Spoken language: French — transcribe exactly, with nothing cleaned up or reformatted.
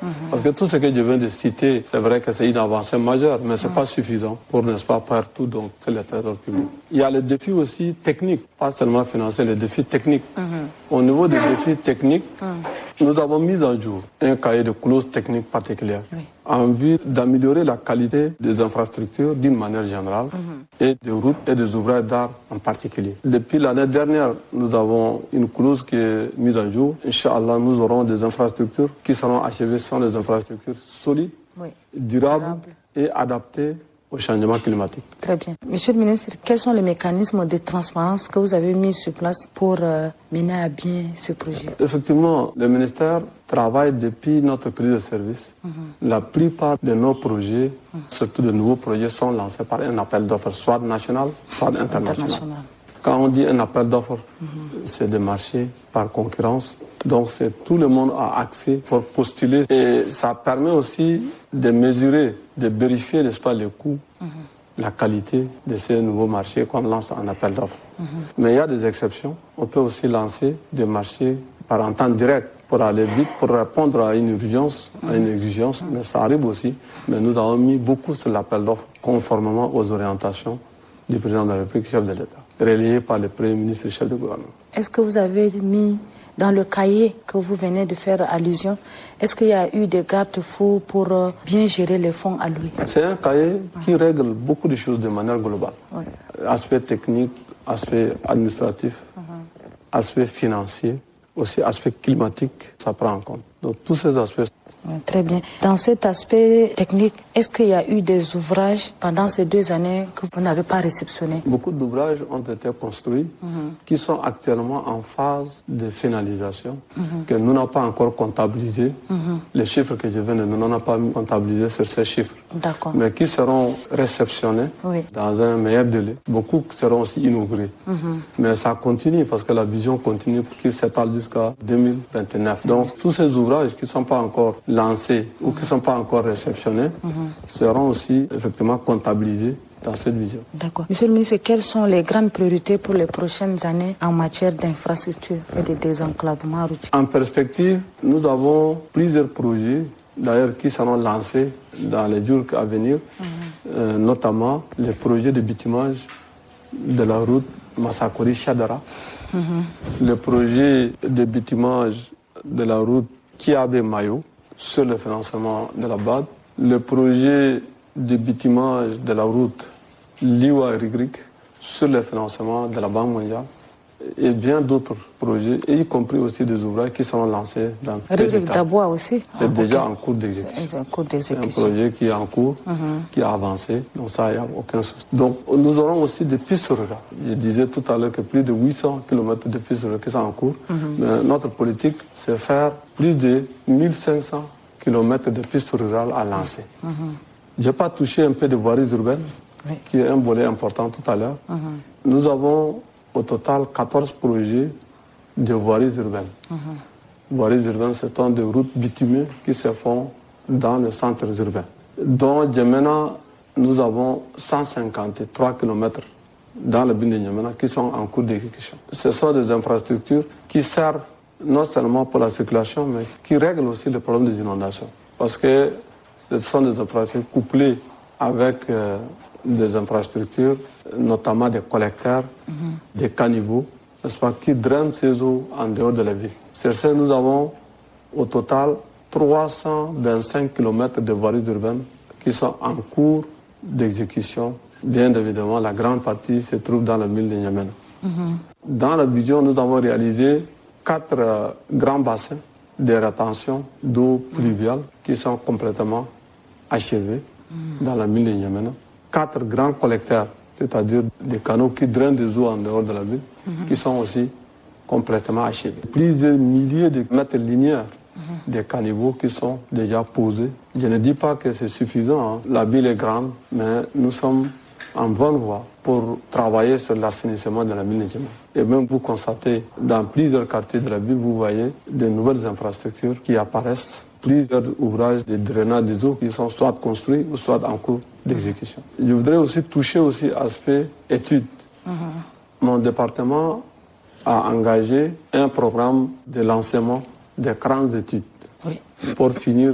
Mm-hmm. Parce que tout ce que je viens de citer, c'est vrai que c'est une avancée majeure, mais ce n'est mm-hmm. pas suffisant pour, n'est-ce pas, partout, donc c'est le trésor public. Il y a les défis aussi techniques, pas seulement financiers, les défis techniques. Mm-hmm. Au niveau des défis techniques, mm-hmm. nous avons mis en jour un cahier de clauses techniques particulières oui. en vue d'améliorer la qualité des infrastructures d'une manière générale mm-hmm. et des routes et des ouvrages d'art en particulier. Depuis l'année dernière, nous avons une clause qui est mise en jour. Inch'Allah, nous aurons des infrastructures qui seront achevées, sont des infrastructures solides, oui. durables Durable. et adaptées au changement climatique. Très bien. Monsieur le ministre, quels sont les mécanismes de transparence que vous avez mis sur place pour euh, mener à bien ce projet? Effectivement, le ministère travaille depuis notre prise de service. Mm-hmm. La plupart de nos projets, mm-hmm. surtout de nouveaux projets, sont lancés par un appel d'offres, soit national, soit international. international. Quand on dit un appel d'offres, mm-hmm. c'est des marchés par concurrence. Donc, c'est tout le monde a accès pour postuler. Et ça permet aussi de mesurer, de vérifier, n'est-ce pas, les coûts, mm-hmm. la qualité de ces nouveaux marchés qu'on lance en appel d'offres. Mm-hmm. Mais il y a des exceptions. On peut aussi lancer des marchés par entente directe pour aller vite, pour répondre à une urgence, mm-hmm. à une exigence. Mm-hmm. Mais ça arrive aussi. Mais nous avons mis beaucoup sur l'appel d'offres, conformément aux orientations du président de la République, chef de l'État, relayé par le Premier ministre et chef de gouvernement. Est-ce que vous avez mis dans le cahier que vous venez de faire allusion, est-ce qu'il y a eu des garde-fous pour euh, bien gérer les fonds alloués? C'est un cahier qui règle beaucoup de choses de manière globale. Oui. Aspect technique, aspect administratif, uh-huh. aspect financier, aussi aspect climatique, ça prend en compte. Donc tous ces aspects. Très bien. Dans cet aspect technique, est-ce qu'il y a eu des ouvrages pendant ces deux années que vous n'avez pas réceptionnés? Beaucoup d'ouvrages ont été construits mm-hmm. qui sont actuellement en phase de finalisation, mm-hmm. que nous n'avons pas encore comptabilisés. Mm-hmm. Les chiffres que je viens de nous n'avons pas comptabilisés sur ces chiffres. D'accord. Mais qui seront réceptionnés oui. dans un meilleur délai. Beaucoup seront aussi inaugurés. Mm-hmm. Mais ça continue parce que la vision continue qui s'étale jusqu'à deux mille vingt-neuf. Mm-hmm. Donc tous ces ouvrages qui ne sont pas encore lancés ou qui ne sont pas encore réceptionnés mm-hmm. seront aussi effectivement comptabilisés dans cette vision. D'accord. Monsieur le ministre, quelles sont les grandes priorités pour les prochaines années en matière d'infrastructure et de désenclavement routier? En perspective, nous avons plusieurs projets d'ailleurs qui seront lancés dans les jours à venir, mm-hmm. euh, notamment les projets de bitumage de la route Massakori-Chadara, mm-hmm. le projet de bitumage de la route Kiabé-Mayo sur le financement de la B A D, le projet de bitumage de la route Liwa-Rigrik sur le financement de la Banque mondiale et bien d'autres projets, et y compris aussi des ouvrages qui seront lancés dans Rigrik d'Abois aussi. C'est ah, déjà okay. en cours d'exécution. C'est un projet qui est en cours, uh-huh. qui a avancé, donc ça, il n'y a aucun souci. Donc nous aurons aussi des pistes rurales. Je disais tout à l'heure que plus de huit cents kilomètres de pistes rurales qui sont en cours. Uh-huh. Mais notre politique, c'est faire plus de mille cinq cents kilomètres de pistes rurales à lancer. Uh-huh. Je n'ai pas touché un peu de voiries urbaines, oui. qui est un volet important tout à l'heure. Uh-huh. Nous avons au total quatorze projets de voiries urbaines. Uh-huh. Voiries urbaines, ce sont des routes bitumées qui se font dans les centres urbains. Dans Djamena, nous avons cent cinquante-trois kilomètres dans le ville de Djamena qui sont en cours d'exécution. Ce sont des infrastructures qui servent non seulement pour la circulation, mais qui règlent aussi le problème des inondations. Parce que ce sont des infrastructures couplées avec euh, des infrastructures, notamment des collecteurs, mm-hmm. des caniveaux, n'est-ce pas, qui drainent ces eaux en dehors de la ville. Sur ce, nous avons au total trois cent vingt-cinq kilomètres de voiries urbaines qui sont en cours d'exécution. Bien évidemment, la grande partie se trouve dans la ville de N'Djamena. Mm-hmm. Dans la vision, nous avons réalisé quatre euh, grands bassins de rétention d'eau pluviale qui sont complètement achevés mm-hmm. dans la ville de N'Djamena. Quatre grands collecteurs, c'est-à-dire des canaux qui drainent des eaux en dehors de la ville, mm-hmm. qui sont aussi complètement achevés. Plusieurs milliers de mètres linéaires mm-hmm. de caniveaux qui sont déjà posés. Je ne dis pas que c'est suffisant, hein. La ville est grande, mais nous sommes en bonne voie pour travailler sur l'assainissement de la ville de N'Djamena. Et même vous constatez, dans plusieurs quartiers de la ville, vous voyez de nouvelles infrastructures qui apparaissent, plusieurs ouvrages de drainage des eaux qui sont soit construits ou soit en cours d'exécution. Je voudrais aussi toucher aussi l'aspect études. Uh-huh. Mon département a engagé un programme de lancement des grandes études oui. pour finir